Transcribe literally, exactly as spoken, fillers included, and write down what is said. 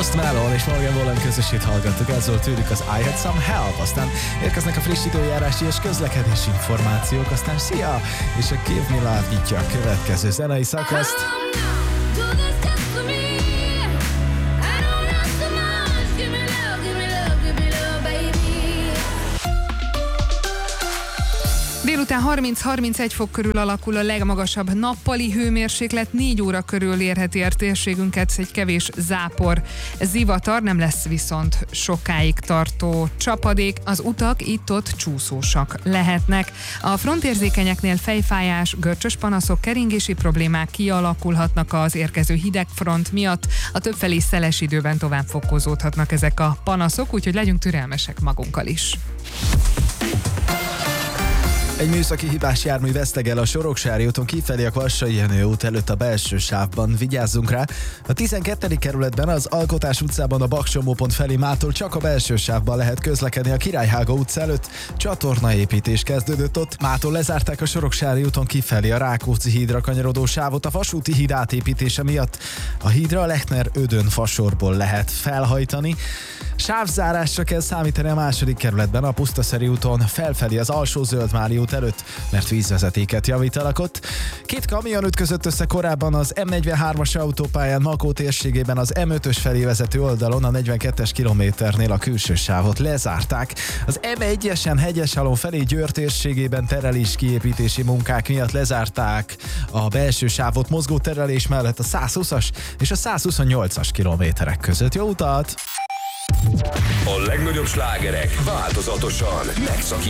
Post Malone és Morgan Wallen közösét hallgattuk, ez volt tőlük az I Had Some Help, aztán érkeznek a friss időjárási és közlekedési információk, aztán szia, és a Give Me Love nyitja a következő zenei szakaszt. Délután harminc-harmincegy fok körül alakul a legmagasabb nappali hőmérséklet, négy óra körül érheti el térségünket egy kevés zápor. Zivatar, nem lesz viszont sokáig tartó csapadék, az utak itt-ott csúszósak lehetnek. A frontérzékenyeknél fejfájás, görcsös panaszok, keringési problémák kialakulhatnak az érkező hidegfront miatt, a többfelé szeles időben tovább fokozódhatnak ezek a panaszok, úgyhogy legyünk türelmesek magunkkal is. Egy műszaki hibás jármű vesztegel a Soroksári úton kifelé a Kvassai Jenő út előtt a belső sávban. Vigyázzunk rá! A tizenkettedik kerületben az Alkotás utcában a Bakcsomópont felé mától csak a belső sávban lehet közlekedni. A Királyhága utca előtt csatornaépítés kezdődött ott. Mától lezárták a Soroksári úton kifelé a Rákóczi hídra kanyarodó sávot a Vasúti híd átépítése miatt. A hídra a Lechner Ödön fasorból lehet felhajtani. Sávzárásra kell számítani a második kerületben a Pusztaszeri úton felfelé az Alsó Zöldmári út előtt, mert vízvezetéket javítanak ott. Két kamion ütközött össze korábban az M negyvenhármas autópályán Makó térségében az M ötös felé vezető oldalon, a negyvenkettes kilométernél a külső sávot lezárták. Az M egyesen Hegyesalon felé Győr térségében terelés kiépítési munkák miatt lezárták a belső sávot mozgó terelés mellett a százhúszas és a százhuszonnyolcas kilométerek között. Jó utat! A legnagyobb slágerek változatosan megszakítják